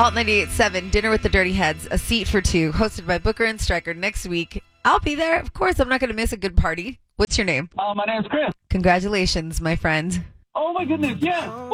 Alt 98.7, Dinner with the Dirty Heads, A Seat for Two, hosted by Booker and Stryker next week. I'll be there. Of course, I'm not going to miss a good party. What's your name? My name's Chris. Congratulations, my friend. Oh, my goodness, yeah.